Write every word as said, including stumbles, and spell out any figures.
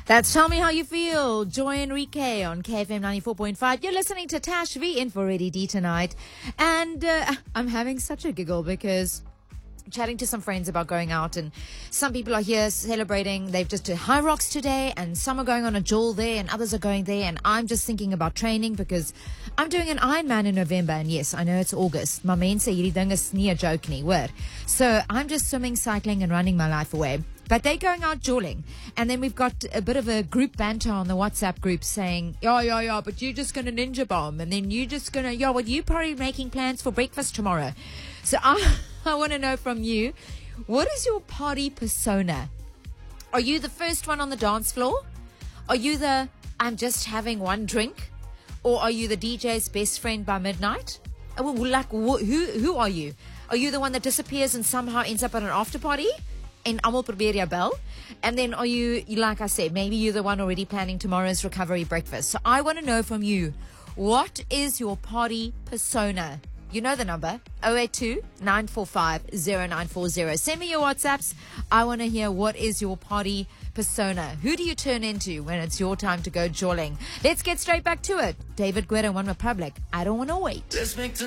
That's Tell Me How You Feel. Joy Enrique on K F M ninety-four point five. You're listening to Tash V in for Ready D tonight. And uh, I'm having such a giggle because I'm chatting to some friends about going out, and some people are here celebrating. They've just did High Rocks today, and some are going on a jewel there, and others are going there. And I'm just thinking about training because I'm doing an Ironman in November. And yes, I know it's August. My men say hierdie ding is nie 'n joke nie, hoor. So I'm just swimming, cycling, and running my life away. But they're going out jeweling. And then we've got a bit of a group banter on the WhatsApp group saying, yeah, yeah, yeah, but you're just going to ninja bomb. And then you're just going to, yeah, well, you probably making plans for breakfast tomorrow. So I, I want to know from you, what is your party persona? Are you the first one on the dance floor? Are you the, I'm just having one drink? Or are you the D J's best friend by midnight? Like, who, who are you? Are you the one that disappears and somehow ends up at an after party? And almal probeer jou bel. And then are you, like I said, maybe you're the one already planning tomorrow's recovery breakfast. So I want to know from you, what is your party persona? You know the number, oh eight two, nine four five, oh nine four oh. Send me your WhatsApps. I want to hear, what is your party persona? Who do you turn into when it's your time to go jawling? Let's get straight back to it. David Guetta, One Republic. I don't want to wait. Let's make